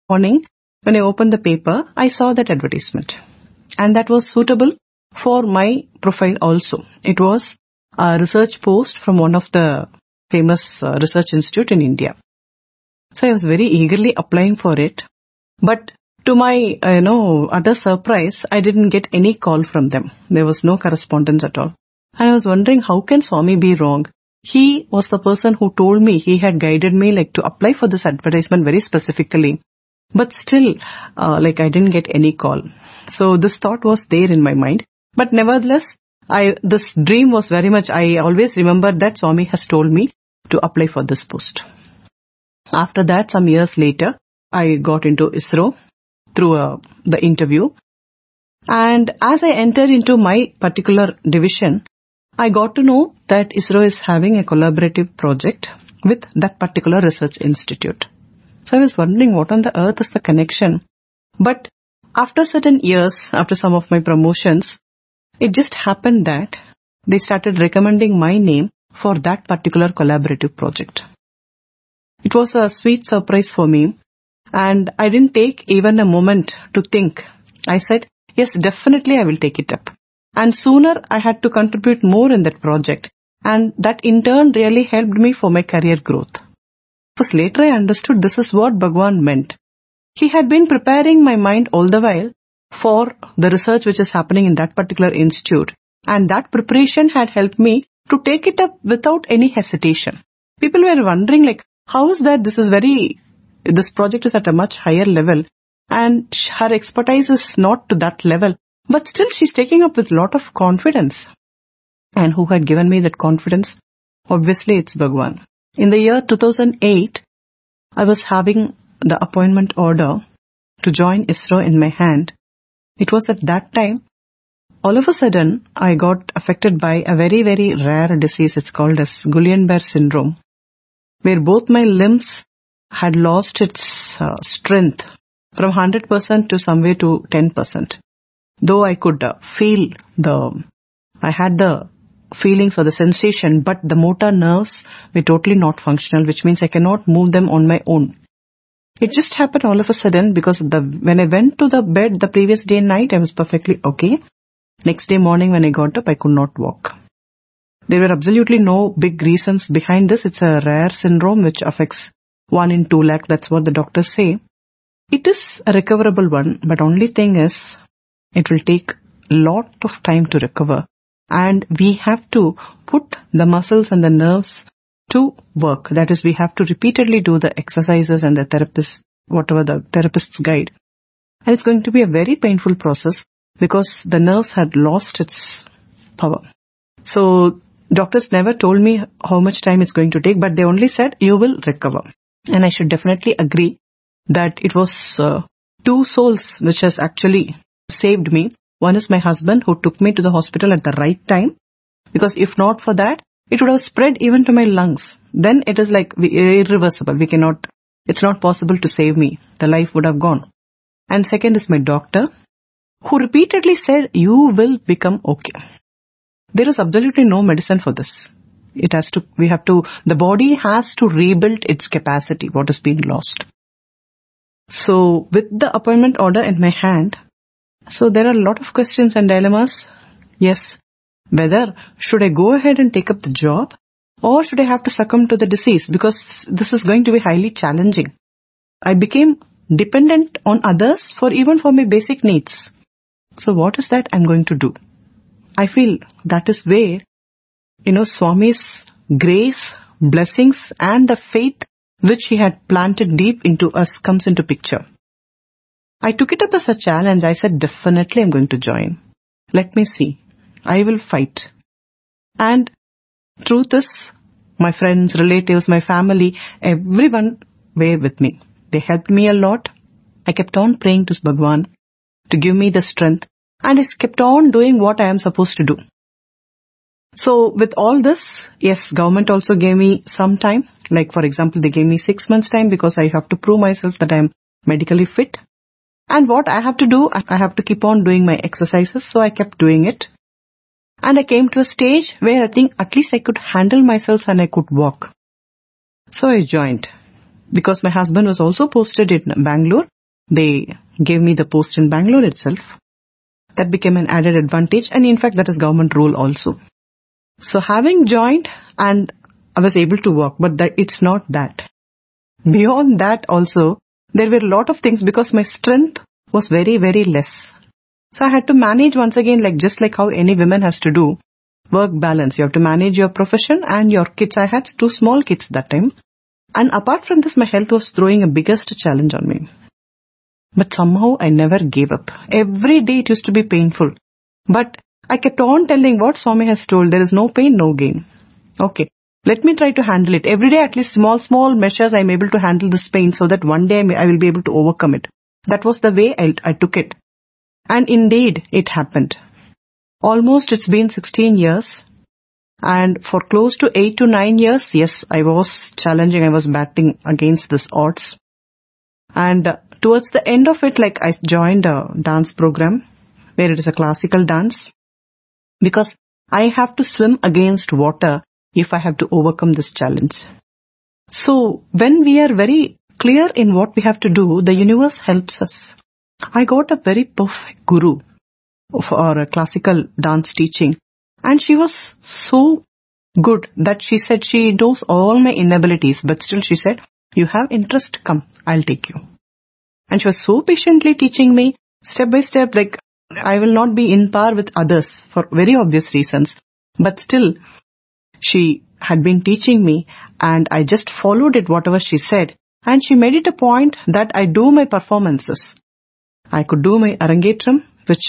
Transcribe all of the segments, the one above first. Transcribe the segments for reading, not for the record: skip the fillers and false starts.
morning, when I opened the paper, I saw that advertisement. And that was suitable for my profile also. It was a research post from one of the famous research institute in India. So I was very eagerly applying for it. But to my, utter surprise, I didn't get any call from them. There was no correspondence at all. I was wondering, how can Swami be wrong? He was the person who told me, he had guided me like to apply for this advertisement very specifically. But still, I didn't get any call. So this thought was there in my mind. But nevertheless, this dream was very much, I always remember that Swami has told me to apply for this post. After that, some years later, I got into ISRO through the interview. And as I entered into my particular division, I got to know that ISRO is having a collaborative project with that particular research institute. So I was wondering what on the earth is the connection. But after certain years, after some of my promotions, it just happened that they started recommending my name for that particular collaborative project. It was a sweet surprise for me, and I didn't take even a moment to think. I said, yes, definitely I will take it up. And sooner I had to contribute more in that project, and that in turn really helped me for my career growth. Because later I understood this is what Bhagwan meant. He had been preparing my mind all the while for the research which is happening in that particular institute, and that preparation had helped me to take it up without any hesitation. People were wondering how is that this project is at a much higher level and her expertise is not to that level, but still she's taking up with a lot of confidence. And who had given me that confidence? Obviously it's Bhagwan. In the year 2008, I was having the appointment order to join ISRO in my hand. It was at that time, all of a sudden, I got affected by a very, very rare disease. It's called as Guillain-Barré syndrome, where both my limbs had lost its strength from 100% to somewhere to 10%. Though I could I had the feelings or the sensation, but the motor nerves were totally not functional, which means I cannot move them on my own. It just happened all of a sudden because when I went to the bed the previous day night, I was perfectly okay. Next day morning when I got up, I could not walk. There were absolutely no big reasons behind this. It's a rare syndrome which affects 1 in 2 lakh. That's what the doctors say. It is a recoverable one, but only thing is, it will take a lot of time to recover. And we have to put the muscles and the nerves to work. That is, we have to repeatedly do the exercises and the therapist, whatever the therapist's guide. And it's going to be a very painful process because the nerves had lost its power. So doctors never told me how much time it's going to take, but they only said you will recover. And I should definitely agree that it was 2 souls which has actually saved me. One is my husband who took me to the hospital at the right time, because if not for that, it would have spread even to my lungs. Then it is irreversible. It's not possible to save me. The life would have gone. And second is my doctor, who repeatedly said, you will become okay. There is absolutely no medicine for this. The body has to rebuild its capacity, what has been lost. So with the appointment order in my hand, so there are a lot of questions and dilemmas. Yes, whether should I go ahead and take up the job or should I have to succumb to the disease, because this is going to be highly challenging. I became dependent on others even for my basic needs. So what is that I'm going to do? I feel that is where, Swami's grace, blessings and the faith which he had planted deep into us comes into picture. I took it up as a challenge. I said, definitely I'm going to join. Let me see. I will fight. And truth is, my friends, relatives, my family, everyone were with me. They helped me a lot. I kept on praying to Bhagwan to give me the strength, and I kept on doing what I am supposed to do. So with all this, yes, government also gave me some time. For example, they gave me 6 months time because I have to prove myself that I am medically fit. And what I have to do, I have to keep on doing my exercises. So I kept doing it. And I came to a stage where I think at least I could handle myself and I could walk. So I joined. Because my husband was also posted in Bangalore, they gave me the post in Bangalore itself. That became an added advantage, and in fact that is government rule also. So having joined, and I was able to work, but it's not that. Beyond that also, there were a lot of things because my strength was very, very less. So I had to manage once again, just like how any woman has to do, work balance. You have to manage your profession and your kids. I had 2 small kids that time. And apart from this, my health was throwing a biggest challenge on me. But somehow I never gave up. Every day it used to be painful. But I kept on telling what Swami has told. There is no pain, no gain. Okay. Let me try to handle it. Every day, at least small measures, I'm able to handle this pain so that one day I will be able to overcome it. That was the way I took it. And indeed, it happened. Almost it's been 16 years. And for close to 8 to 9 years, yes, I was challenging. I was battling against these odds. And towards the end of it, I joined a dance program where it is a classical dance. Because I have to swim against water if I have to overcome this challenge. So when we are very clear in what we have to do, the universe helps us. I got a very perfect guru for a classical dance teaching. And she was so good that she said she knows all my inabilities, but still she said, you have interest, come, I'll take you. And she was so patiently teaching me step by step, I will not be in par with others for very obvious reasons. But still, she had been teaching me and I just followed it, whatever she said. And she made it a point that I do my performances. I could do my Arangetram,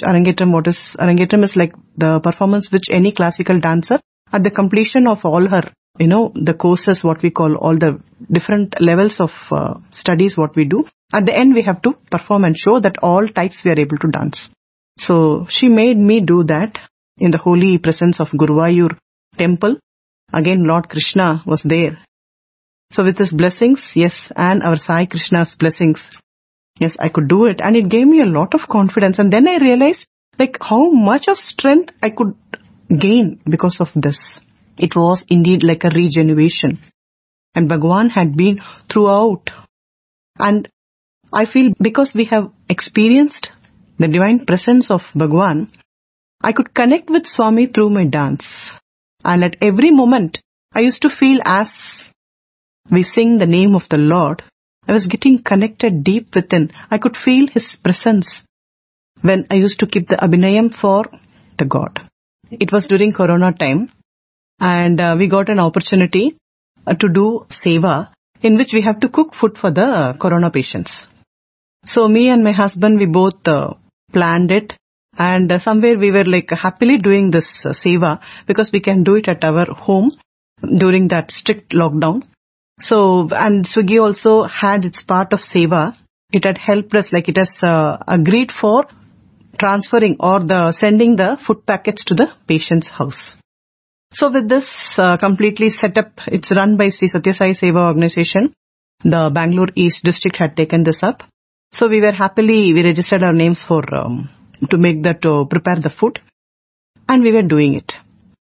Arangetram is like the performance which any classical dancer at the completion of all her, the courses, what we call all the different levels of studies, what we do. At the end, we have to perform and show that all types we are able to dance. So she made me do that in the holy presence of Guruvayur temple. Again, Lord Krishna was there. So with his blessings, yes, and our Sai Krishna's blessings, yes, I could do it. And it gave me a lot of confidence. And then I realized how much of strength I could gain because of this. It was indeed like a regeneration. And Bhagwan had been throughout. And I feel because we have experienced the divine presence of Bhagwan, I could connect with Swami through my dance. And at every moment, I used to feel as we sing the name of the Lord, I was getting connected deep within. I could feel His presence when I used to keep the Abhinayam for the God. It was during Corona time and we got an opportunity to do Seva in which we have to cook food for the Corona patients. So me and my husband, we both planned it and somewhere we were happily doing this Seva because we can do it at our home during that strict lockdown. So, and Swiggy also had its part of Seva. It had helped us, it has agreed for transferring or sending the food packets to the patient's house. So with this completely set up, it's run by Sri Satya Sai Seva organization. The Bangalore East district had taken this up. So we registered our names for, to prepare the food. And we were doing it.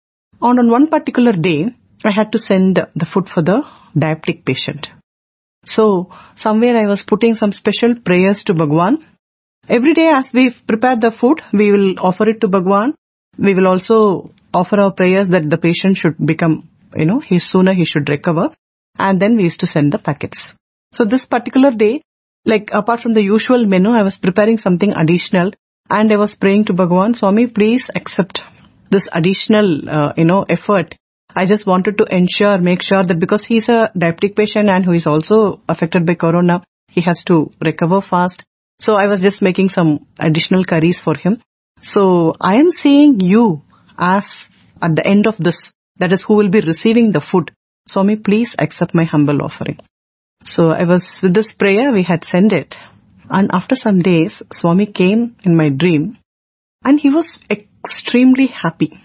On one particular day, I had to send the food for the diabetic patient. So somewhere I was putting some special prayers to Bhagwan. Every day as we prepare the food, we will offer it to Bhagwan. We will also offer our prayers that the patient should become, sooner he should recover. And then we used to send the packets. So this particular day, apart from the usual menu, I was preparing something additional and I was praying to Bhagwan, Swami, please accept this additional, effort. I just wanted to make sure that because he's a diabetic patient and who is also affected by Corona, he has to recover fast. So I was just making some additional curries for him. So I am seeing you as at the end of this, that is who will be receiving the food. Swami, please accept my humble offering. So I was with this prayer, we had sent it. And after some days, Swami came in my dream and he was extremely happy.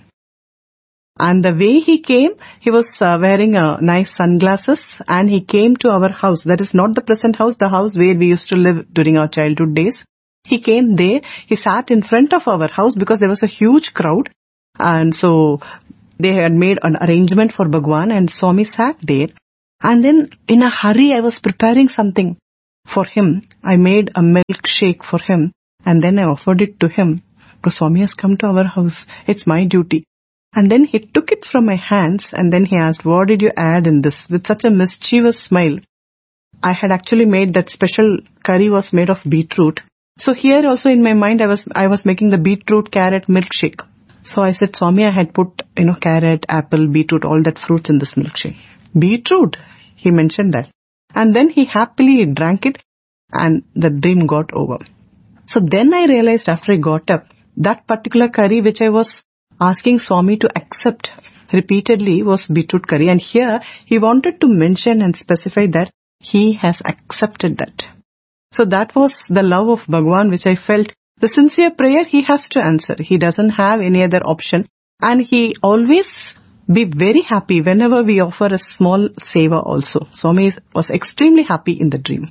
And the way he came, he was wearing nice sunglasses and he came to our house. That is not the present house, the house where we used to live during our childhood days. He came there, he sat in front of our house because there was a huge crowd. And so they had made an arrangement for Bhagwan and Swami sat there. And then in a hurry, I was preparing something. for him. I made a milkshake for him and then I offered it to him. Because Swami has come to our house. It's my duty. And then he took it from my hands and then he asked, what did you add in this? With such a mischievous smile. I had actually made that special curry was made of beetroot. So here also in my mind I was making the beetroot carrot milkshake. So I said, Swami, I had put, carrot, apple, beetroot, all that fruits in this milkshake. Beetroot, he mentioned that. And then he happily drank it and the dream got over. So then I realized after I got up, that particular curry which I was asking Swami to accept repeatedly was beetroot curry. And here he wanted to mention and specify that he has accepted that. So that was the love of Bhagwan which I felt. The sincere prayer he has to answer. He doesn't have any other option. And he always be very happy whenever we offer a small seva also. Swami was extremely happy in the dream.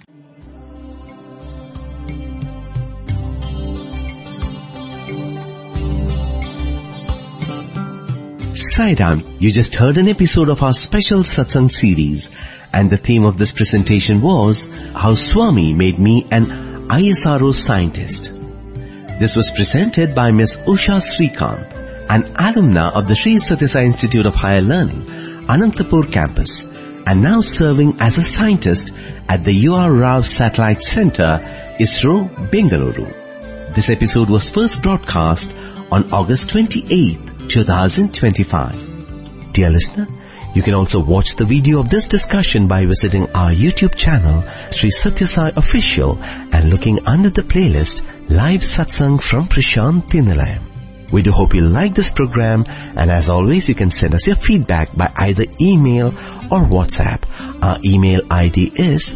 Sai Ram, you just heard an episode of our special Satsang series, and the theme of this presentation was How Swami Made Me an ISRO Scientist. This was presented by Ms. Usha Srikanth, an alumna of the Sri Sathya Sai Institute of Higher Learning, Anantapur campus, and now serving as a scientist at the U.R. Rao Satellite Center, ISRO, Bengaluru. This episode was first broadcast on August 28, 2025. Dear listener, you can also watch the video of this discussion by visiting our YouTube channel, Sri Sathya Sai Official, and looking under the playlist Live Satsang from Prashanthi Nilayam. We do hope you like this program, and as always you can send us your feedback by either email or WhatsApp. Our email ID is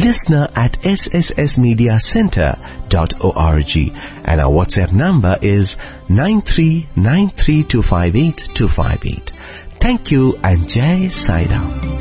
listener@sssmediacenter.org and our WhatsApp number is 9393258258. Thank you and Jai Sai Ram.